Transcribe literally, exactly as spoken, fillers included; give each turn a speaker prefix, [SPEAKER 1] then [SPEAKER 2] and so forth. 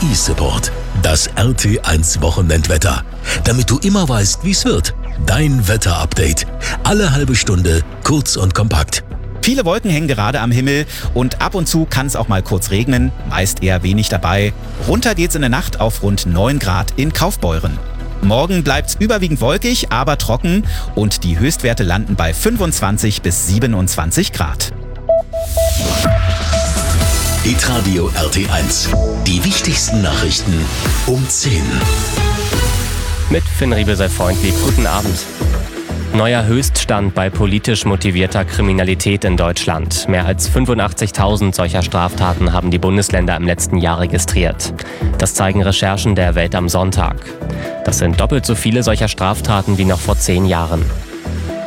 [SPEAKER 1] eSupport, das R T eins Wochenendwetter. Damit du immer weißt, wie es wird. Dein Wetterupdate. Alle halbe Stunde, kurz und kompakt.
[SPEAKER 2] Viele Wolken hängen gerade am Himmel und ab und zu kann es auch mal kurz regnen, meist eher wenig dabei. Runter geht's in der Nacht auf rund neun Grad in Kaufbeuren. Morgen bleibt's überwiegend wolkig, aber trocken und die Höchstwerte landen bei fünfundzwanzig bis siebenundzwanzig Grad.
[SPEAKER 1] Hitradio R T eins. Die wichtigsten Nachrichten um zehn.
[SPEAKER 3] Mit Finn Riebel sei freundlich. Guten Abend. Neuer Höchststand bei politisch motivierter Kriminalität in Deutschland. Mehr als fünfundachtzigtausend solcher Straftaten haben die Bundesländer im letzten Jahr registriert. Das zeigen Recherchen der Welt am Sonntag. Das sind doppelt so viele solcher Straftaten wie noch vor zehn Jahren.